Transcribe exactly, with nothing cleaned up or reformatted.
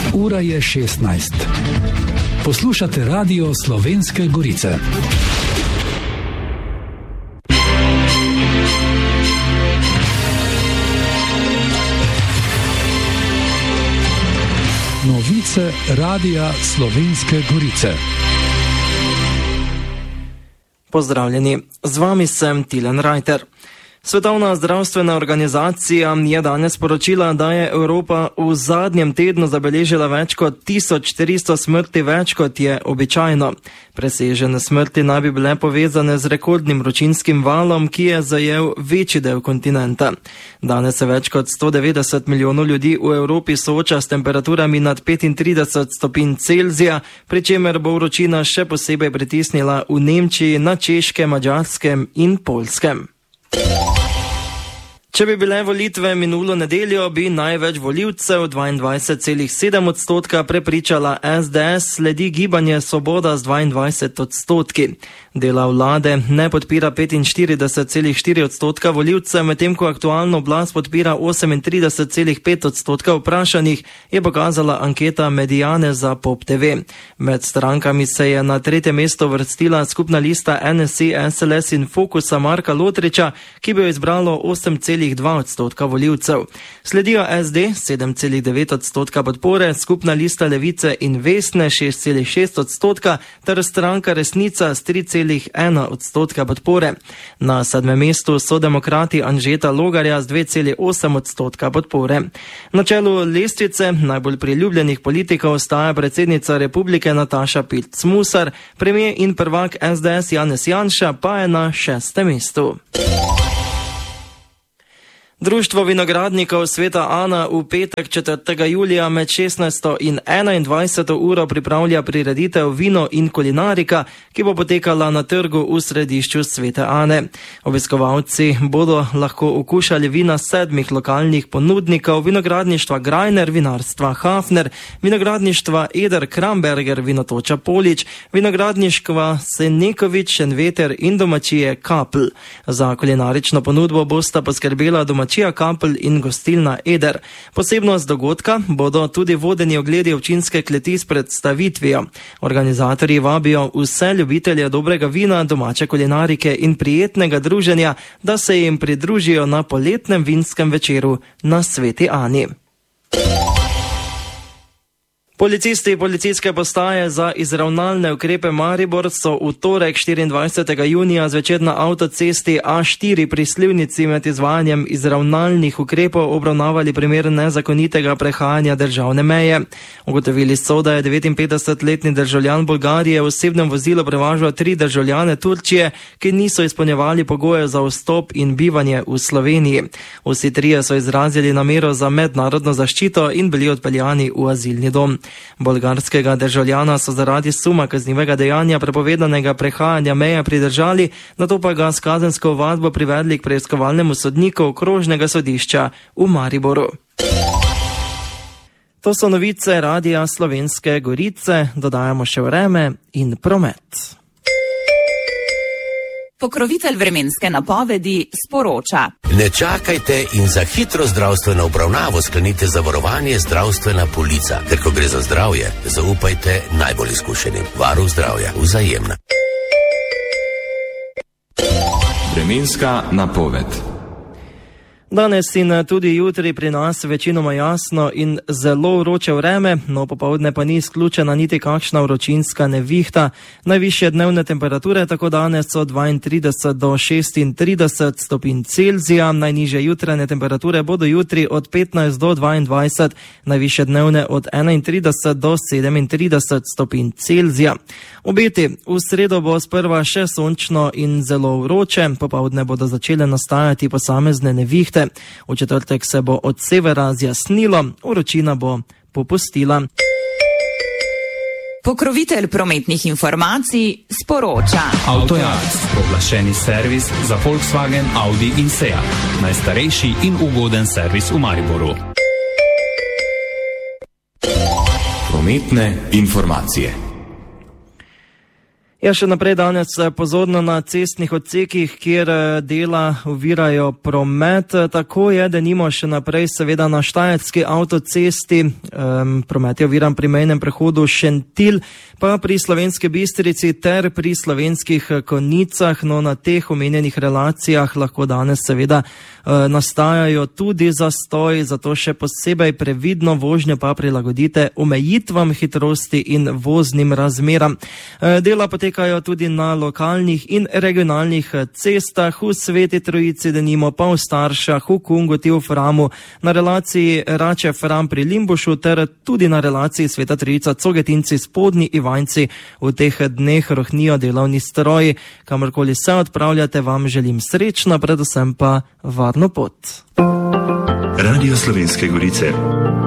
Ura je šestnajst. Poslušate Radio Slovenske Gorice. Novice Radia Slovenske Gorice. Pozdravljeni, z vami sem Tilen Rajter. Svetovna zdravstvena organizacija je danes poročila, da je Evropa v zadnjem tednu zabeležila več kot tisoč štiristo smrti več, kot je običajno. Presežene smrti naj bi bile povezane z rekordnim vročinskim valom, ki je zajel večji del kontinenta. Danes se več kot sto devetdeset milijonov ljudi v Evropi sooča s temperaturami nad petintrideset stopinj Celzija, pri čemer bo vročina še posebej pritisnila v Nemčiji, na Češkem, Madžarskem in Poljskem. Če bi bile volitve minulo nedeljo, bi največ volivcev, dvaindvajset celih sedem odstotka, prepričala es de es, sledi Gibanje Svoboda z dvaindvajset odstotki. Dela vlade ne podpira petinštirideset celih štiri odstotka volivcev, medtem ko aktualno oblast podpira osemintrideset celih pet odstotka vprašanih, je pokazala anketa Mediane za Pop te ve. Med strankami se je na tretje mesto vrstila skupna lista en es i, es el es in Fokusa Marka Lotriča, ki bi jo izbralo osem celih dva odstotka volivcev. Sledijo es de, sedem celih devet odstotka podpore, skupna lista Levice in Vesne, šest celih šest odstotka, ter stranka Resnica s tri celih ena odstotka podpore. Na sedmem mestu so demokrati Anžeta Logarja z dve celih osem odstotka podpore. Na čelu lestvice najbolj priljubljenih politikov ostaja predsednica republike Nataša Pirc Musar, premier in prvak es de es Janez Janša pa je na šestem mestu. Društvo vinogradnikov Sveta Ana v petek četrtega julija med šestnajsto in enaindvajseto uro pripravlja prireditev Vino in kulinarika, ki bo potekala na trgu v središču Svete Ane. Obiskovalci bodo lahko okušali vina sedmih lokalnih ponudnikov: vinogradništva Grajner, vinarstva Hafner, vinogradništva Eder Kramberger, vinotoča Polič, vinogradništva Senekovič, Šenveter in domačije Kapl. Za kulinarično ponudbo bosta poskrbela domačija Kapl in gostilna Eder. Posebnost dogodka bodo tudi vodeni ogledi občinske kleti s predstavitvijo. Organizatorji vabijo vse ljubitelje dobrega vina, domače kulinarike in prijetnega druženja, da se jim pridružijo na poletnem vinskem večeru na Sveti Ani. Policisti policijske postaje za izravnalne ukrepe Maribor so v torek štiriindvajsetega junija zvečer na avtocesti A štiri pri Slivnici med izvajanjem izravnalnih ukrepov obravnavali primer nezakonitega prehajanja državne meje. Ugotovili so, da je devetinpetdesetletni državljan Bolgarije v osebnem vozilu prevažal tri državljane Turčije, ki niso izpolnjevali pogojev za vstop in bivanje v Sloveniji. Vsi trije so izrazili namero za mednarodno zaščito in bili odpeljani v azilni dom. Bolgarskega državljana so zaradi suma kaznivega dejanja prepovedanega prehajanja meje pridržali, nato pa ga s kazensko ovadbo privedli k preiskovalnemu sodniku okrožnega sodišča v Mariboru. To so novice Radia Slovenske Gorice, dodajamo še vreme in promet. Pokrovitelj vremenske napovedi sporoča. Ne čakajte in za hitro zdravstveno obravnavo sklenite zavarovanje Zdravstvena polica. Ker ko gre za zdravje, zaupajte najbolj izkušenim. Varuh zdravja, Vzajemna. Vremenska napoved. Danes in tudi jutri pri nas večinoma jasno in zelo vroče vreme, no popoldne pa ni izključena niti kakšna vročinska nevihta. Najvišje dnevne temperature tako danes so dvaintrideset do šestintrideset stopinj Celzija, najnižje jutranje temperature bodo jutri od petnajst do dvaindvajset, najvišje dnevne od enaintrideset do sedemintrideset stopinj Celzija. Obeti: v sredo bo sprva še sončno in zelo vroče, popoldne bodo začele nastajati posamezne nevihte. V četrtek se bo od severa zjasnilo, vročina bo popustila. Pokrovitelj prometnih informacij sporoča. Avtojaz, pooblaščeni servis za Volkswagen, Audi in Seat. Najstarejši in ugoden servis v Mariboru. Prometne informacije. Ja, še naprej danes pozorno na cestnih odsekih, kjer dela ovirajo promet. Tako je, denimo še naprej seveda na Štajerski avtocesti, um, promet je oviran pri mejnem prehodu Šentilj, pa pri Slovenski Bistrici ter pri Slovenskih Konjicah. No, na teh omenjenih relacijah lahko danes seveda uh, nastajajo tudi zastoj, zato še posebej previdno vožnjo pa prilagodite omejitvam hitrosti in voznim razmeram. Uh, dela potekajo tudi na lokalnih in regionalnih cestah, v Sveti Trojici denimo, pa v Staršah, v Kungoti, v Framu, na relaciji Rače-Fram pri Limbušu ter tudi na relaciji Sveta Trojica Cogetinci Spodnji Ivanjci. V teh dneh rohnijo delovni stroji. Kamorkoli se odpravljate, vam želim srečno, predvsem pa varno pot. Radio Slovenske Gorice.